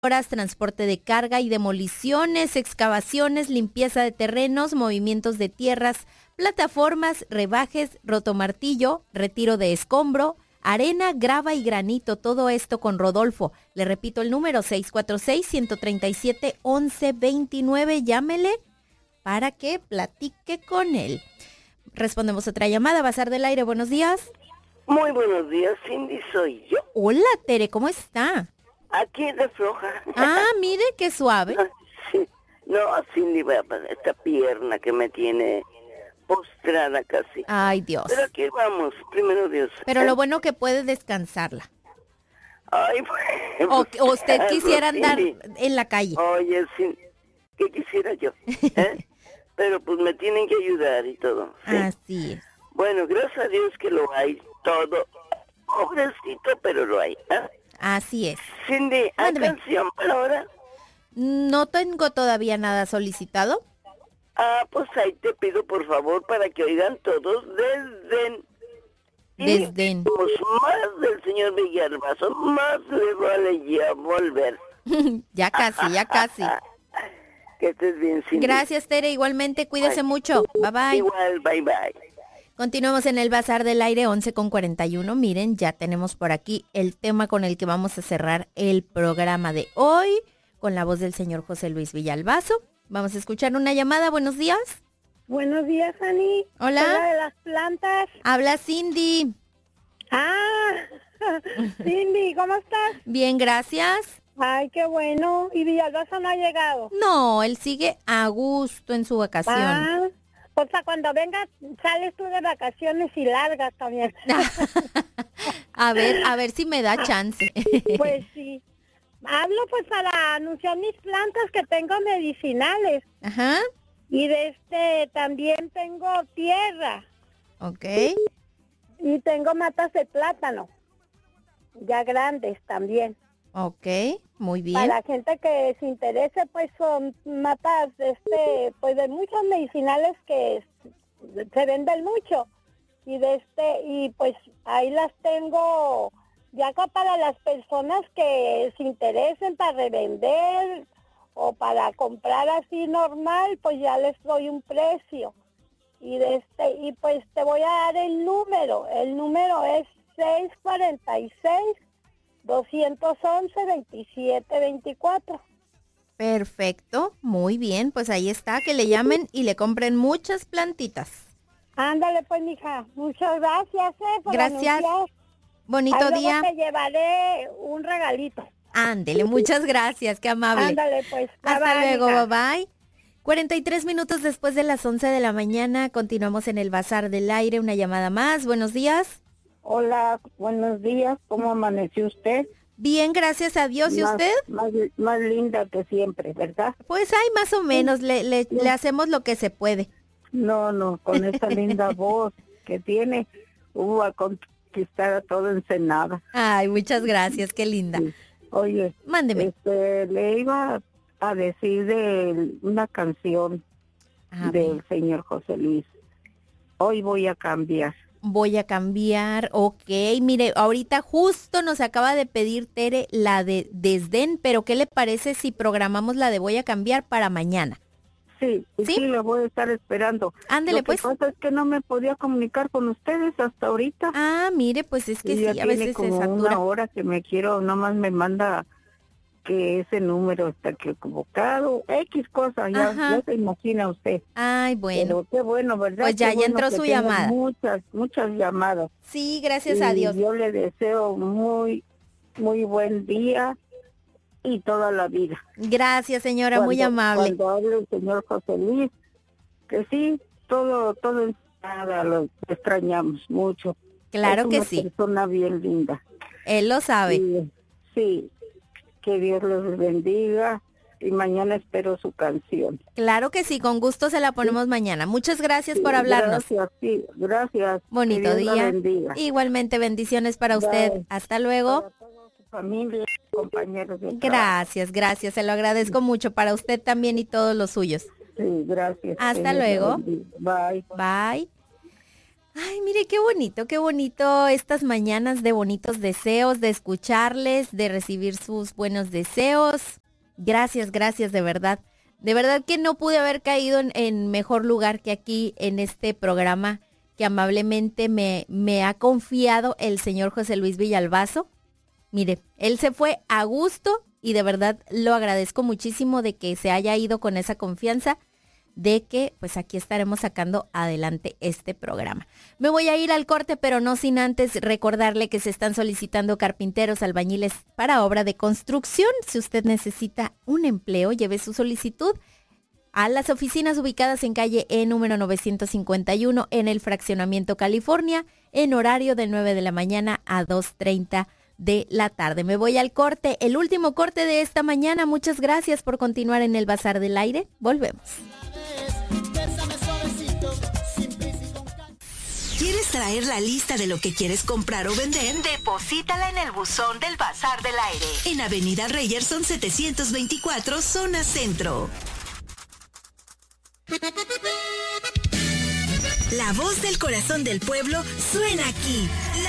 transporte de carga y demoliciones, excavaciones, limpieza de terrenos, movimientos de tierras, plataformas, rebajes, rotomartillo, retiro de escombro, arena, grava y granito, todo esto con Rodolfo. Le repito el número 646-137-1129, llámele para que platique con él. Respondemos otra llamada, Bazar del Aire, buenos días. Muy buenos días, Cindy, soy yo. Hola, Tere, ¿cómo está? Aquí de floja. Ah, mire, qué suave. Sí. No, Cindy, esta pierna que me tiene postrada casi. Ay, Dios. Pero aquí vamos, primero Dios. Pero lo bueno que puede descansarla. Ay, O usted quisiera andar Cindy, en la calle. Oye, Cindy, ¿qué quisiera yo? Pero pues me tienen que ayudar y todo. ¿sí? Así es. Bueno, gracias a Dios que lo hay todo. Pobrecito, pero lo hay. Así es. Cindy, ¿hay Mándeme. canción para ahora? No tengo todavía nada solicitado. Pues ahí te pido por favor para que oigan todos desdén. Desdén. Pues más del señor Villalbazo, más le vale ya volver. Ya casi, ya casi. Que estés bien, Cindy. Gracias, Tere. Igualmente, cuídese mucho. Bye, bye. Igual, bye, bye. Continuamos en el Bazar del Aire 11:41. Miren, ya tenemos por aquí el tema con el que vamos a cerrar el programa de hoy, con la voz del señor José Luis Villalbazo. Vamos a escuchar una llamada. Buenos días. Buenos días, Ani. Hola. Hola de las plantas. Habla Cindy. Cindy, ¿cómo estás? Bien, gracias. Ay, qué bueno. ¿Y Villalbazo no ha llegado? No, él sigue a gusto en su vacación. O sea, cuando vengas, sales tú de vacaciones y largas también. a ver si me da chance. Pues sí. Hablo pues para anunciar mis plantas que tengo medicinales. Ajá. Y también tengo tierra. Ok. Y tengo matas de plátano. Ya grandes también. Ok, muy bien. Para la gente que se interese, pues son matas pues de muchos medicinales que se venden mucho. Y pues ahí las tengo ya acá para las personas que se interesen para revender o para comprar así normal, pues ya les doy un precio. Y pues te voy a dar el número. El número es 646-211-2724. Perfecto, muy bien, pues ahí está, que le llamen y le compren muchas plantitas. Ándale pues, mija, muchas gracias, por Gracias, anunciar. bonito Ahí día. luego te llevaré un regalito. Ándele, muchas gracias, qué amable. Ándale pues. Hasta luego, mija. bye bye. 43 minutos después de las 11 de la mañana, continuamos en el Bazar del Aire, una llamada más, buenos días. Hola, buenos días, ¿cómo amaneció usted? Bien, gracias a Dios, ¿y usted? Más linda que siempre, ¿verdad? Pues hay más o menos, le hacemos lo que se puede. No, con esa linda voz que tiene, a conquistar a toda Ensenada. Ay, muchas gracias, qué linda. Sí. Oye, mándeme. Le iba a decir de una canción del señor José Luis. Hoy voy a cambiar. Voy a cambiar, ok, mire, ahorita justo nos acaba de pedir Tere la de Desdén, pero ¿qué le parece si programamos la de Voy a cambiar para mañana? Sí, lo voy a estar esperando. Ándele pues. Lo que pasa es que no me podía comunicar con ustedes hasta ahorita. Mire, pues es que sí, ya a veces como se satura. una hora que me quiero, nomás me manda que ese número está equivocado, X cosa, ya se imagina usted. Ay, bueno. Pero qué bueno, ¿verdad? Pues ya entró su llamada. Muchas llamadas. Sí, gracias a Dios. Yo le deseo muy buen día y toda la vida. Gracias, señora, muy amable. Cuando hable el señor José Luis, que sí, todo nada, lo extrañamos mucho. Claro que sí. Es una persona bien linda. Él lo sabe. Sí. Que Dios los bendiga y mañana espero su canción. Claro que sí, con gusto se la ponemos mañana. Muchas gracias por hablarnos. Gracias. Bonito día. Igualmente bendiciones para usted. Hasta luego. Para toda su familia, compañeros de Gracias, se lo agradezco mucho para usted también y todos los suyos. Sí, gracias. Hasta luego. Bye. Bye. Ay, mire, qué bonito estas mañanas de bonitos deseos, de escucharles, de recibir sus buenos deseos. Gracias, de verdad. De verdad que no pude haber caído en mejor lugar que aquí en este programa que amablemente me ha confiado el señor José Luis Villalbazo. Mire, él se fue a gusto y de verdad lo agradezco muchísimo de que se haya ido con esa confianza de que pues aquí estaremos sacando adelante este programa. Me voy a ir al corte, pero no sin antes recordarle que se están solicitando carpinteros, albañiles para obra de construcción. Si usted necesita un empleo, lleve su solicitud a las oficinas ubicadas en calle E número 951 en el Fraccionamiento California, en horario de 9 de la mañana a 2:30 de la tarde. Me voy al corte, el último corte de esta mañana. Muchas gracias por continuar en el Bazar del Aire. Volvemos. ¿Quieres traer la lista de lo que quieres comprar o vender? Deposítala en el buzón del Bazar del Aire, en Avenida Reyerson 724, zona centro. La voz del corazón del pueblo suena aquí.